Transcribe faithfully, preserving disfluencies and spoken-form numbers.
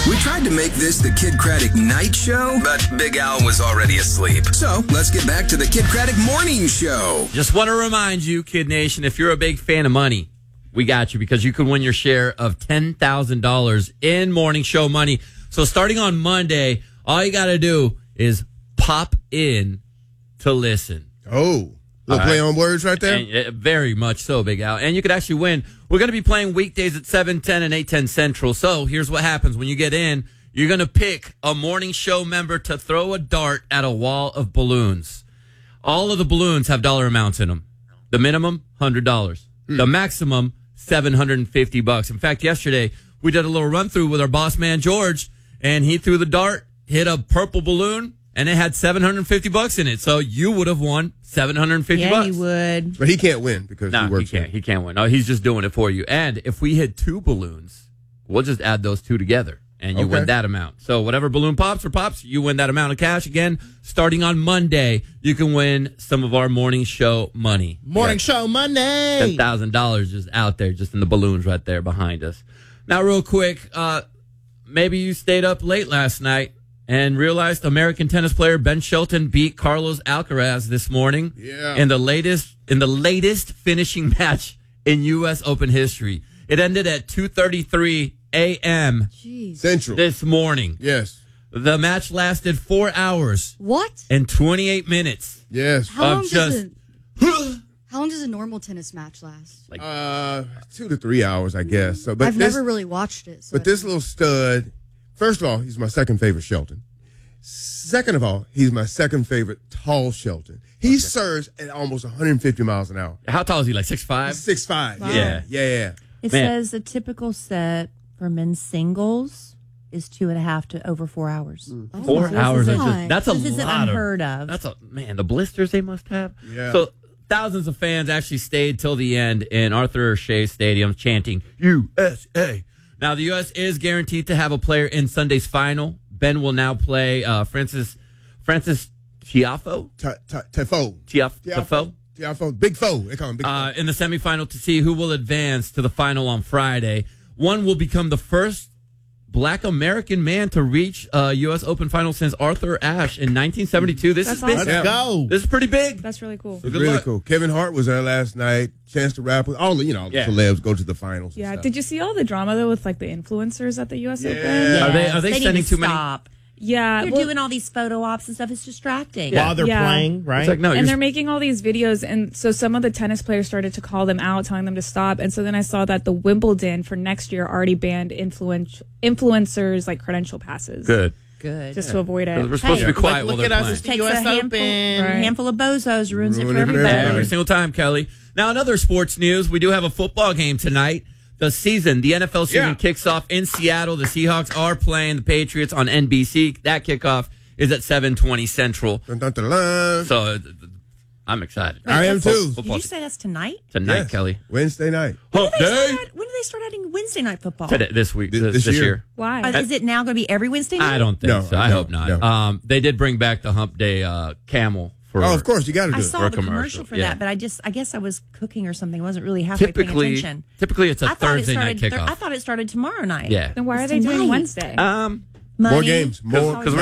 We tried to make this the Kid Craddock Night Show, but Big Al was already asleep. So let's get back to the Kid Craddock Morning Show. Just want to remind you, Kid Nation, if you're a big fan of money, we got you because you could win your share of ten thousand dollars in morning show money. So starting on Monday, all you got to do is pop in to listen. Oh, little play right. on words right there? And, uh, very much so, Big Al. And you could actually win. We're going to be playing weekdays at seven ten and eight ten Central. So here's what happens. When you get in, you're going to pick a morning show member to throw a dart at a wall of balloons. All of the balloons have dollar amounts in them. The minimum, one hundred dollars. Mm. The maximum, seven hundred fifty bucks. In fact, yesterday, we did a little run-through with our boss man, George, and he threw the dart, hit a purple balloon, and it had seven hundred fifty bucks in it. So you would have won seven hundred fifty yeah, bucks. Yeah, he would. But he can't win because no, he works he can't. in. He can't win. No, he's just doing it for you. And if we hit two balloons, we'll just add those two together, and you Okay. win that amount. So whatever balloon pops or pops, you win that amount of cash. Again, starting on Monday, you can win some of our morning show money. Morning show Monday. ten thousand dollars just out there, just in the balloons right there behind us. Now, real quick, uh, maybe you stayed up late last night and realized American tennis player Ben Shelton beat Carlos Alcaraz this morning Yeah. in the latest in the latest finishing match in U S Open history. It ended at two thirty-three a.m. Central. this morning. Yes. The match lasted four hours What? and twenty-eight minutes. Yes. How Of long just- does it? How long does a normal tennis match last? Uh, two to three hours, I guess. So, but I've this, never really watched it. So But this little stud, first of all, he's my second favorite Shelton. Second of all, he's my second favorite tall Shelton. He serves at almost one hundred fifty miles an hour. How tall is he? Like six five? Six five. Wow. Yeah. Yeah, yeah. It Man. says a typical set for men's singles is two and a half to over four hours. Oh, Four this hours. isn't- Is just, that's a This isn't lot unheard of. That's a man. The blisters they must have. Yeah. So thousands of fans actually stayed till the end in Arthur Ashe Stadium, chanting U S A. Now the U S is guaranteed to have a player in Sunday's final. Ben will now play uh, Francis Francis Tiafoe. Ta- ta- Tefo. Tiaf- Tiafoe. Tiafo. Big foe. They call him Big Uh, foe. in the semifinal to see who will advance to the final on Friday. One will become the first Black American man to reach uh, U S Open final since Arthur Ashe in nineteen seventy-two. This That's is big. awesome. Yeah. Go. This is pretty big. That's really cool. So good Really luck. cool. Kevin Hart was there last night. Chance to rap with all the, you know, Yeah. the celebs go to the finals. and Yeah. stuff. Did you see all the drama though with like the influencers at the U S Yeah. Open? Are they- are they need sending to too many- stop. Yeah. You're well- doing all these photo ops and stuff. It's distracting. Yeah. While they're Yeah. playing, right? It's like, no, and you're they're making all these videos, and so some of the tennis players started to call them out, telling them to stop. And so then I saw that the Wimbledon for next year already banned influence influencers like credential passes, good. Good. just to avoid it. We're supposed to be Hey, quiet look while at they're us. playing. It's the Takes U S a handful, Open. a Right. handful of bozos, ruins it Ruin for it for everybody. everybody. Every single time, Kelly. Now, another sports news. We do have a football game tonight. The season, the N F L season Yeah. kicks off in Seattle. The Seahawks are playing the Patriots on N B C. That kickoff is at seven twenty Central. Dun, dun, dun, dun. So uh, th- th- I'm excited. I am too. Did you say that's tonight? Tonight, Yes. Kelly. Wednesday night. Hump When do they day. start add- when do they start adding Wednesday night football? Today, this week, This- this, this this year. year. Why? Uh, is it now going to be every Wednesday night? I don't think No, so. I no, hope not. no. Um, they did bring back the Hump Day uh, camel for. Oh, of course, you got to do I it. saw For a the commercial, commercial, for yeah. that, but I just, I guess I was cooking or something. I wasn't really halfway Typically, paying attention. typically it's a I thought it Thursday night started. kickoff. I thought it started tomorrow night. yeah. Then why are It's they doing tonight. Wednesday? Um, Money. More games. More. because